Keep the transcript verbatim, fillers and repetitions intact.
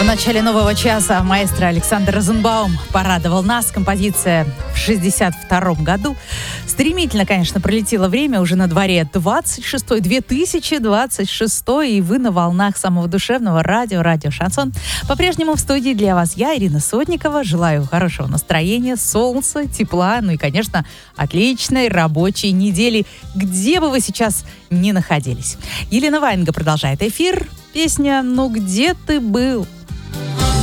В начале нового часа маэстро Александр Розенбаум порадовал нас. Композиция в шестьдесят втором году. Стремительно, конечно, пролетело время. Уже на дворе двадцать шестой, две тысячи двадцать шестой. И вы на волнах самого душевного радио, радио Шансон. По-прежнему в студии для вас я, Ирина Сотникова. Желаю хорошего настроения, солнца, тепла. Ну и, конечно, отличной рабочей недели, где бы вы сейчас ни находились. Елена Ваенга продолжает эфир. Песня «Ну где ты был?»